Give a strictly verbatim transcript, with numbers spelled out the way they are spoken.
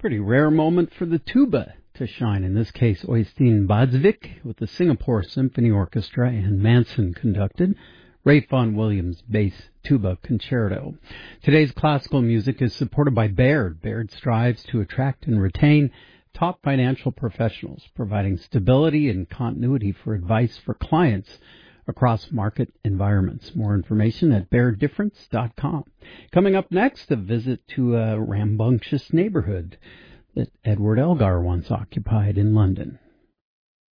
Pretty rare moment for the tuba to shine. In this case, Oystein Badsvik with the Singapore Symphony Orchestra and Manson conducted Ralph Vaughan Williams bass tuba concerto. Today's classical music is supported by Baird. Baird strives to attract and retain top financial professionals, providing stability and continuity for advice for clients across market environments. More information at baird difference dot com. Coming up next, a visit to a rambunctious neighborhood that Edward Elgar once occupied in London.